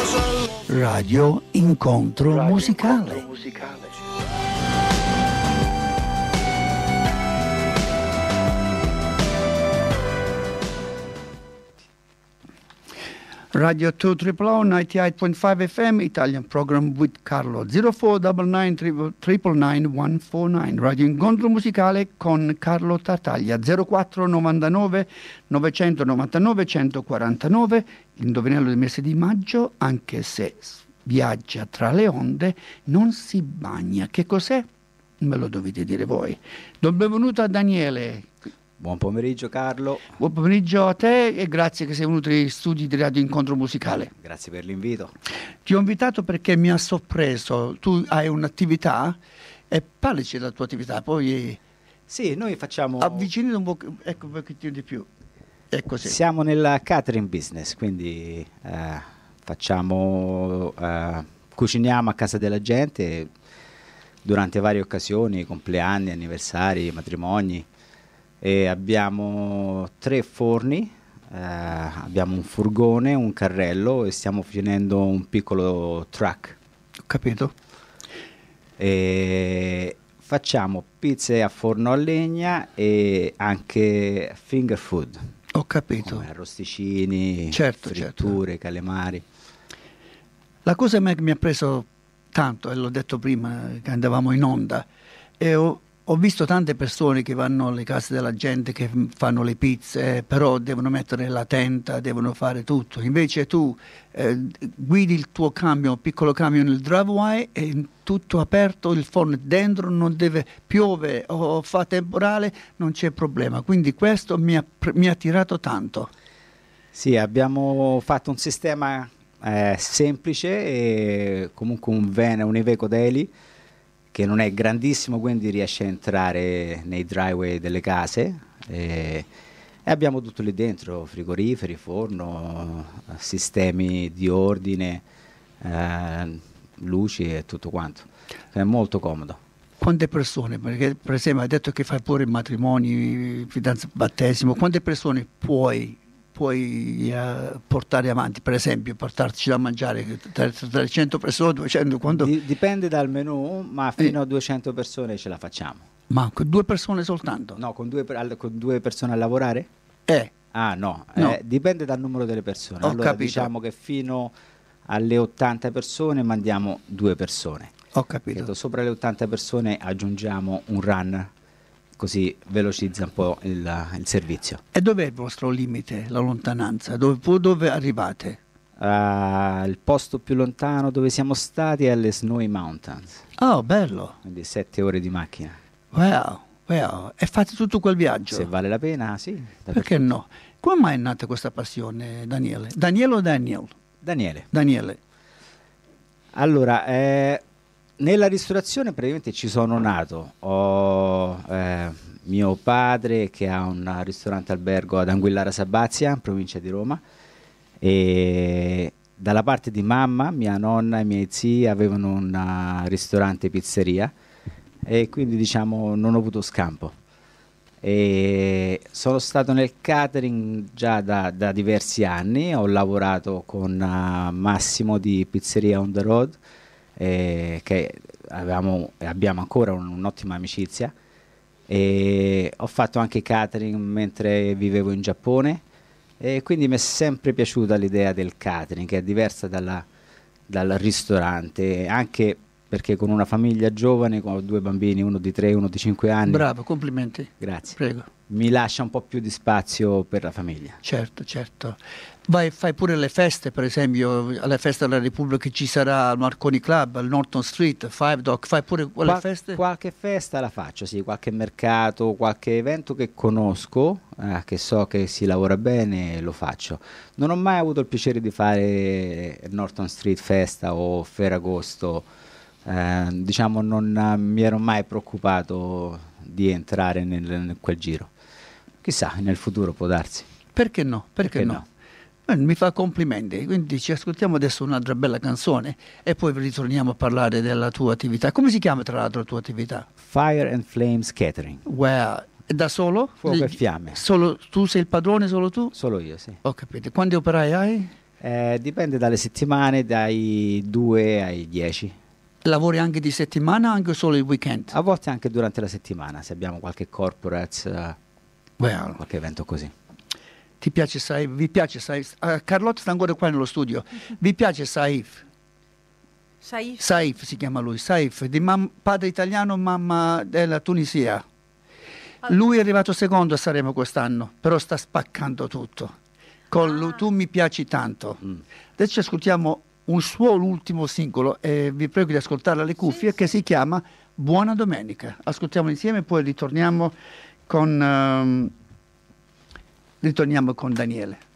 Radio Incontro Musicale. Radio 2 98.5 FM Italian program with Carlo 0499 149. Radio Incontro Musicale con Carlo Tartaglia 0499 999 149. L'indovinello del mese di maggio, anche se viaggia tra le onde, non si bagna. Che cos'è? Me lo dovete dire voi. Benvenuto a Daniele. Buon pomeriggio Carlo. Buon pomeriggio a te e grazie che sei venuto agli studi di Radio Incontro Musicale. Grazie per l'invito. Ti ho invitato perché mi ha sorpreso. Tu hai un'attività e parlaci della tua attività, poi sì, noi facciamo... Avvicinati un po', ecco un pochettino di più. Ecco, sì. Siamo nel catering business, quindi cuciniamo a casa della gente durante varie occasioni, compleanni, anniversari, matrimoni. E abbiamo 3 forni, abbiamo un furgone, un carrello e stiamo finendo un piccolo truck. Ho capito. E facciamo pizze a forno a legna e anche finger food. Ho capito. Come arrosticini, certo, fritture, certo. calamari. La cosa che mi ha preso tanto, e l'ho detto prima che andavamo in onda, e ho visto tante persone che vanno alle case della gente, che fanno le pizze, però devono mettere la tenda, devono fare tutto. Invece tu guidi il tuo camion, piccolo camion nel driveway, e tutto aperto, il forno è dentro, non deve piove o fa temporale, non c'è problema. Quindi questo mi ha attirato tanto. Sì, abbiamo fatto un sistema semplice e comunque un Iveco Daily, che non è grandissimo, quindi riesce a entrare nei driveway delle case e abbiamo tutto lì dentro, frigoriferi, forno, sistemi di ordine, luci e tutto quanto. È molto comodo. Quante persone, perché per esempio hai detto che fai pure matrimoni, battesimo, quante persone puoi portare avanti, per esempio portarci da mangiare 300 persone, 200, quando... Dipende dal menù, ma fino a 200 persone ce la facciamo. Ma con 2 persone soltanto? No, con due persone a lavorare? Ah no, no. Dipende dal numero delle persone. Ho allora capito. Diciamo che fino alle 80 persone mandiamo 2 persone. Ho capito. Sopra le 80 persone aggiungiamo un run, così velocizza un po' il servizio. E dov'è il vostro limite, la lontananza? Dove arrivate? Il posto più lontano dove siamo stati è alle Snowy Mountains. Oh, bello. Quindi 7 ore di macchina. Wow. E fate tutto quel viaggio? Se vale la pena, sì. Perché no? Come mai è nata questa passione, Daniele? Daniele o Daniel? Daniele. Allora, nella ristorazione praticamente ci sono nato. Ho mio padre che ha un ristorante albergo ad Anguillara Sabazia, in provincia di Roma, e dalla parte di mamma, mia nonna e i miei zii avevano un ristorante pizzeria e quindi diciamo non ho avuto scampo. E sono stato nel catering già da diversi anni, ho lavorato con Massimo di Pizzeria on the Road, che abbiamo ancora un'ottima amicizia, e ho fatto anche catering mentre vivevo in Giappone e quindi mi è sempre piaciuta l'idea del catering, che è diversa dal ristorante, anche perché con una famiglia giovane, con 2 bambini, uno di 3 e uno di 5 anni. Bravo, complimenti. Grazie. Prego. Mi lascia un po' più di spazio per la famiglia. Certo. Fai pure le feste, per esempio, alle feste della Repubblica ci sarà al Marconi Club, al Norton Street, Five Dock, fai pure quelle feste? Qualche festa la faccio, sì, qualche mercato, qualche evento che conosco, che so che si lavora bene, lo faccio. Non ho mai avuto il piacere di fare Norton Street Festa o Ferragosto, diciamo non mi ero mai preoccupato di entrare nel quel giro. Chissà, nel futuro può darsi. Perché no? Perché no? Mi fa complimenti, quindi ci ascoltiamo adesso un'altra bella canzone e poi ritorniamo a parlare della tua attività. Come si chiama tra l'altro la tua attività? Fire and Flames Catering. Wow. Da solo? Fuoco e fiamme. Solo tu sei il padrone, solo tu? Solo io, sì. Ho capito. Quanti operai hai? Dipende dalle settimane, dai 2 ai 10. Lavori anche di settimana o anche solo il weekend? A volte anche durante la settimana, se abbiamo qualche corporate, qualche evento così. Ti piace Saif? Vi piace Saif? Carlotta sta ancora qua nello studio. Vi piace Saif? Saif si chiama lui, Saif, di padre italiano, mamma della Tunisia. Lui è arrivato secondo a Sanremo quest'anno, però sta spaccando tutto. Tu mi piaci tanto. Adesso ascoltiamo un suo ultimo singolo e vi prego di ascoltarla alle cuffie, che si chiama Buona Domenica. Ascoltiamo insieme e poi ritorniamo con Daniele.